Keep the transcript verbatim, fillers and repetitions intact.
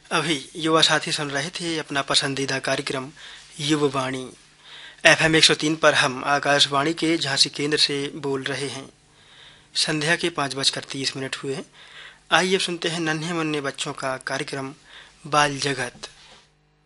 अभी युवा साथी सुन रहे थे अपना पसंदीदा कार्यक्रम युववाणी। एफएम एक सौ तीन पर हम आकाशवाणी के झांसी केंद्र से बोल रहे हैं। संध्या के पाँच बजकर तीस मिनट हुए हैं। आइए अब सुनते हैं नन्हे मुन्ने बच्चों का कार्यक्रम बाल जगत।